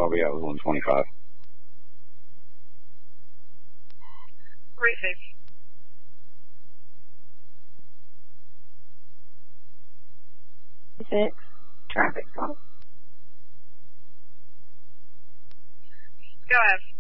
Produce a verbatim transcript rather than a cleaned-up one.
all we got was one twenty-five. Receive. Six. Traffic stop. Go ahead.